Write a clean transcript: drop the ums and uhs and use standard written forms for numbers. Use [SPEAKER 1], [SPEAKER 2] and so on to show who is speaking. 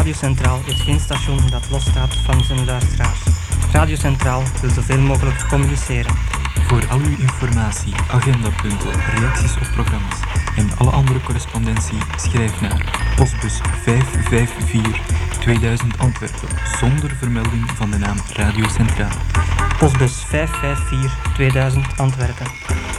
[SPEAKER 1] Radio Centraal heeft geen station dat losstaat van zijn luisteraars. Radio Centraal wil zoveel mogelijk communiceren.
[SPEAKER 2] Voor al uw informatie, agendapunten, reacties op programma's en alle andere correspondentie schrijf naar postbus 554 2000 Antwerpen zonder vermelding van de naam Radio Centraal.
[SPEAKER 1] Postbus 554 2000 Antwerpen.